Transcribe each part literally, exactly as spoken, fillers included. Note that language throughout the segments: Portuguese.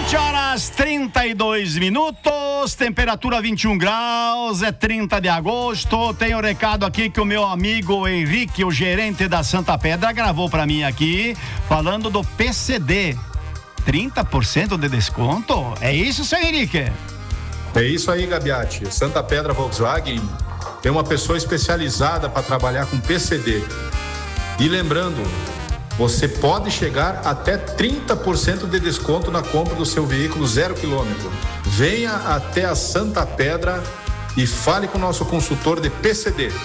vinte horas trinta e dois minutos, temperatura vinte e um graus, é trinta de agosto. Tem um recado aqui que o meu amigo Henrique, o gerente da Santa Pedra, gravou pra mim aqui, falando do P C D. trinta por cento de desconto? É isso, seu Henrique? É isso aí, Gabiati. Santa Pedra Volkswagen tem uma pessoa especializada para trabalhar com P C D. E lembrando, você pode chegar até trinta por cento de desconto na compra do seu veículo zero quilômetro. Venha até a Santa Pedra e fale com o nosso consultor de P C D.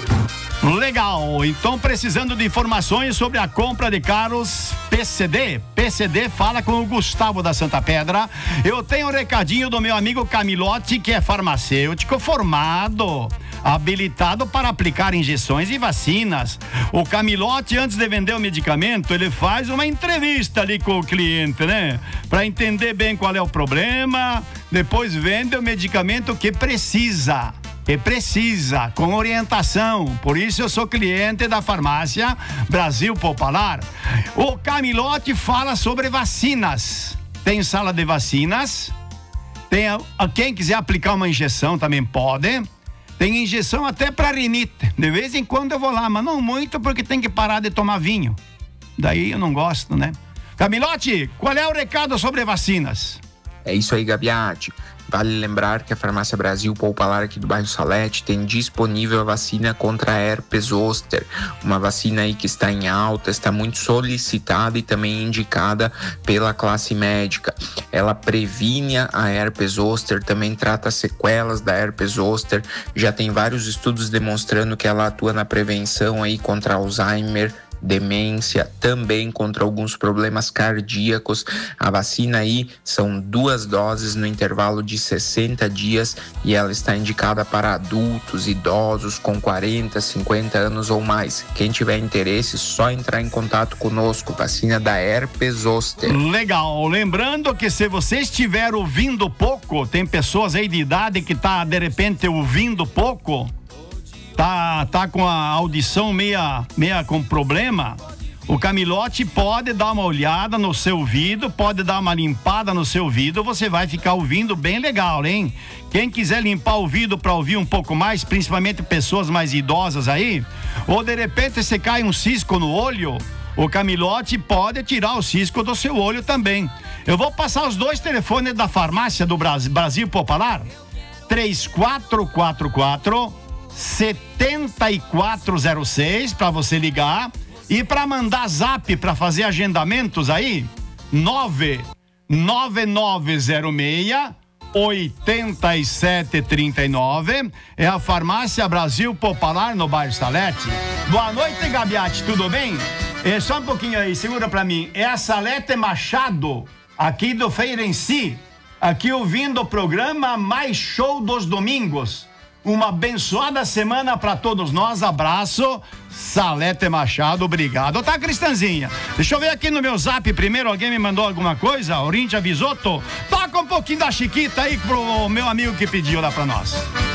Legal, então precisando de informações sobre a compra de carros P C D, P C D fala com o Gustavo da Santa Pedra. Eu tenho um recadinho do meu amigo Camilotti, que é farmacêutico formado, habilitado para aplicar injeções e vacinas. O Camilotti, antes de vender o medicamento, ele faz uma entrevista ali com o cliente, né? Para entender bem qual é o problema, depois vende o medicamento que precisa. E precisa, com orientação. Por isso eu sou cliente da farmácia Brasil Popular. O Camilotti fala sobre vacinas. Tem sala de vacinas. Tem a, a quem quiser aplicar uma injeção também pode. Tem injeção até para rinite. De vez em quando eu vou lá, mas não muito, porque tem que parar de tomar vinho. Daí eu não gosto, né? Camilotti, qual é o recado sobre vacinas? É isso aí, Gabiati. Vale lembrar que a Farmácia Brasil Popular aqui do bairro Salete tem disponível a vacina contra a herpes zoster, uma vacina aí que está em alta, está muito solicitada e também indicada pela classe médica. Ela previne a herpes zoster, também trata sequelas da herpes zoster, já tem vários estudos demonstrando que ela atua na prevenção aí contra Alzheimer, demência, também contra alguns problemas cardíacos. A vacina aí são duas doses no intervalo de sessenta dias e ela está indicada para adultos, idosos com quarenta, cinquenta anos ou mais. Quem tiver interesse, só entrar em contato conosco. Vacina da herpes zoster. Legal, lembrando que se você estiver ouvindo pouco, tem pessoas aí de idade que tá de repente ouvindo pouco, Tá, tá com a audição meia, meia com problema, o Camilotti pode dar uma olhada no seu ouvido, pode dar uma limpada no seu ouvido, você vai ficar ouvindo bem legal, hein? Quem quiser limpar o ouvido para ouvir um pouco mais, principalmente pessoas mais idosas aí, ou de repente você cai um cisco no olho, o Camilotti pode tirar o cisco do seu olho também. Eu vou passar os dois telefones da farmácia do Brasil, Brasil Popular, três quatro quatro quatro setenta e quatro zero seis para você ligar e para mandar zap para fazer agendamentos aí nove nove nove zero seis oito sete três nove. É a Farmácia Brasil Popular no bairro Salete. Boa noite, Gabiati, tudo bem? É, só um pouquinho aí, segura para mim. É a Salete Machado aqui do Feirenci, aqui ouvindo o programa Mais Show dos Domingos. Uma abençoada semana para todos nós. Abraço, Salete Machado, obrigado. Tá, Cristanzinha? Deixa eu ver aqui no meu zap primeiro. Alguém me mandou alguma coisa? Orintia Bisotto? Toca um pouquinho da Chiquita aí pro meu amigo que pediu lá pra nós.